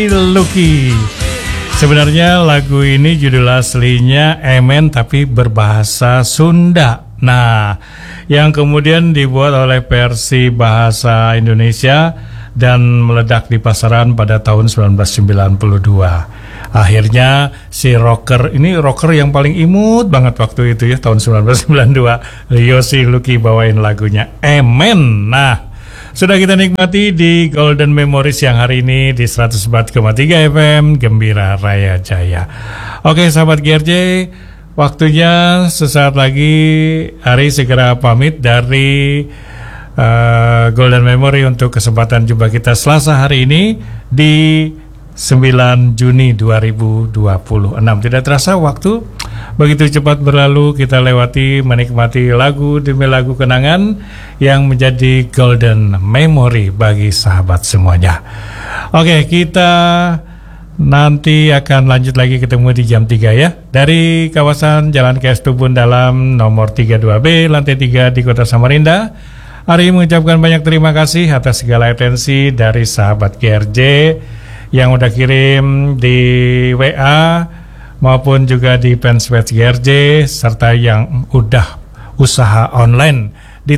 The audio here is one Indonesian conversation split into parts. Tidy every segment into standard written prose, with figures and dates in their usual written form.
Lucky. Sebenarnya lagu ini judul aslinya Emen tapi berbahasa Sunda. Nah, yang kemudian dibuat oleh versi bahasa Indonesia dan meledak di pasaran pada tahun 1992. Akhirnya si rocker yang paling imut banget waktu itu ya, tahun 1992, Yosi Lucky bawain lagunya Emen. Nah, sudah kita nikmati di Golden Memories yang hari ini di 104,3 FM Gembira Raya Jaya. Oke sahabat GRJ, waktunya sesaat lagi Ari segera pamit dari Golden Memory untuk kesempatan jumpa kita Selasa hari ini di 9 Juni 2026. Tidak terasa waktu begitu cepat berlalu, kita lewati menikmati lagu demi lagu kenangan yang menjadi golden memory bagi sahabat semuanya. Oke, kita nanti akan lanjut lagi ketemu di jam 3 ya. Dari kawasan Jalan KS Tubun Dalam nomor 32B lantai 3 di Kota Samarinda. Ari mengucapkan banyak terima kasih atas segala atensi dari sahabat GRJ yang udah kirim di WA maupun juga di fanpage GRJ, serta yang udah usaha online di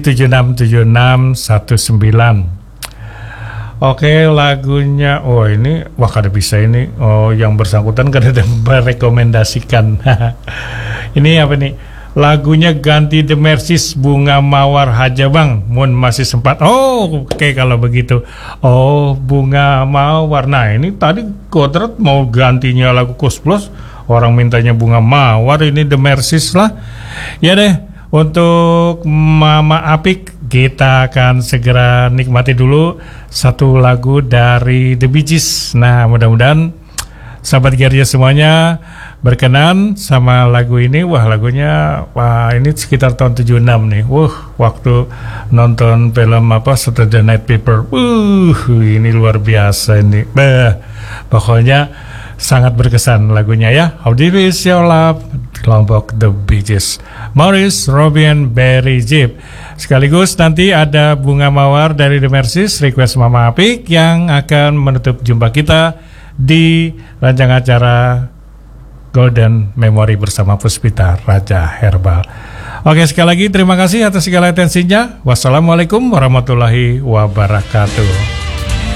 767619. Oke, lagunya ini kada bisa ini. Yang bersangkutan kada merekomendasikan. Ini apa nih? Lagunya ganti The Mercies, Bunga Mawar Haja Bang, mun masih sempat. Oke kalau begitu. Bunga Mawar. Nah, ini tadi Kodrat mau gantinya lagu Kus Plus, orang mintanya Bunga Mawar, ini The Mercies lah. Ya deh, untuk Mama Apik kita akan segera nikmati dulu satu lagu dari The Bee Gees. Nah, mudah-mudahan sahabat Geria semuanya berkenan sama lagu ini. Lagunya ini sekitar tahun 76 nih. Waktu nonton film Saturday Night Fever. Ini luar biasa ini. Pokoknya sangat berkesan lagunya ya. How Deep Is Your Love, kelompok The Bee Gees, Maurice, Robin, Barry Gibb. Sekaligus nanti ada Bunga Mawar dari The Mercies, request Mama Apik, yang akan menutup jumpa kita di rancangan acara Golden Memory bersama Puspita Raja Herbal. Oke, sekali lagi terima kasih atas segala atensinya. Wassalamualaikum warahmatullahi wabarakatuh.